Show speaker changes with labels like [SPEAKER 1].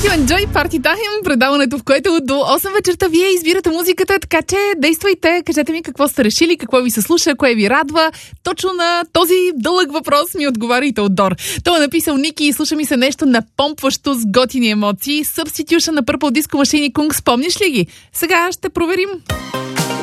[SPEAKER 1] Радио Enjoy Party Time, предаването, в което до 8 вечерта вие избирате музиката, така че действайте, кажете ми какво сте решили, какво ви се слуша, кое ви радва. Точно на този дълъг въпрос ми отговаряйте от Дор. Той е написал: Ники, слуша ми се нещо напомпващо с готини емоции. Substitution на Purple Disco Machine и Kung, спомниш ли ги? Сега ще проверим.